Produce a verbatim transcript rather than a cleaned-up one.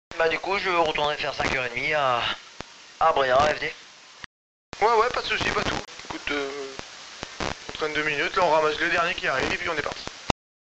Bah du coup je retournerai faire cinq heures trente à, à Bréa, F D. Ouais, ouais, pas de soucis, pas tout. Écoute, euh, on traîne deux minutes, là on ramasse les derniers qui arrivent et puis on est parti.